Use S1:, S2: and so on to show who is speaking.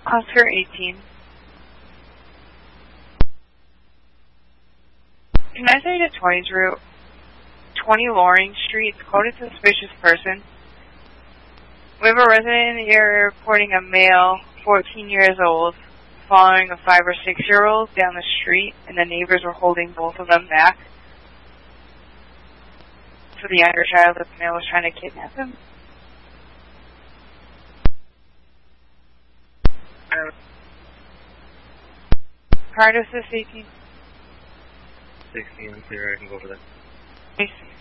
S1: Oscar 18. Can I say to 20's route? 20 Loring Street, code a suspicious person. We have a resident in the area reporting a male, 14 years old, following a 5 or 6-year-old down the street, and the neighbors were holding both of them back. For the younger child, the male was trying to kidnap him. Card assist 18.
S2: 16, clear, I can go over that.
S1: I see.